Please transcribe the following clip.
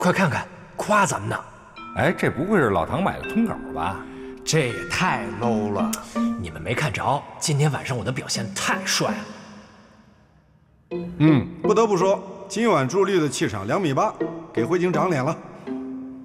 快看看，夸咱们呢。 哎，这不会是老唐买的通稿吧？ 这也太 low 了！你们没看着，今天晚上我的表现太帅了。 不得不说，今晚朱莉的气场2.8米，给慧晶长脸了。